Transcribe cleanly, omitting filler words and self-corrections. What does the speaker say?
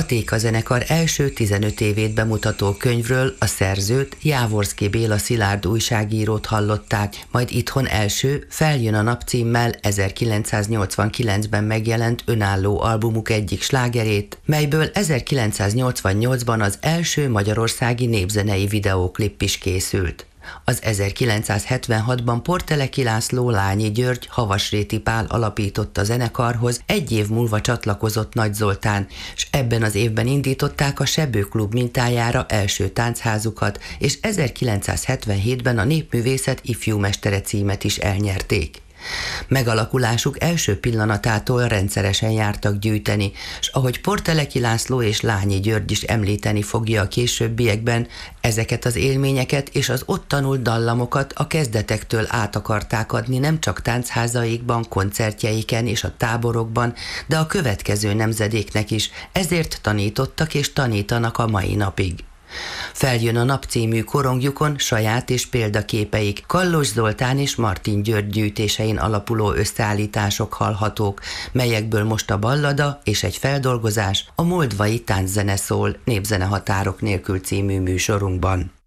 Patéka zenekar első 15 évét bemutató könyvről a szerzőt, Jávorszky Béla Szilárd újságírót hallották, majd itthon első Feljön a nap címmel 1989-ben megjelent önálló albumuk egyik slágerét, melyből 1988-ban az első magyarországi népzenei videóklip is készült. Az 1976-ban Porteleki László, Lányi György, Havasréti Pál alapította a zenekarhoz, egy év múlva csatlakozott Nagy Zoltán, és ebben az évben indították a Sebő Klub mintájára első táncházukat, és 1977-ben a Népművészet ifjúmestere címet is elnyerték. Megalakulásuk első pillanatától rendszeresen jártak gyűjteni, és ahogy Porteleki László és Lányi György is említeni fogja a későbbiekben, ezeket az élményeket és az ott tanult dallamokat a kezdetektől át akarták adni nem csak táncházaikban, koncertjeiken és a táborokban, de a következő nemzedéknek is, ezért tanítottak és tanítanak a mai napig. Feljön a nap című korongjukon saját és példaképeik, Kallos Zoltán és Martin György gyűjtésein alapuló összeállítások hallhatók, melyekből most a ballada és egy feldolgozás, a moldvai tánczene szól Népzene határok nélkül című műsorunkban.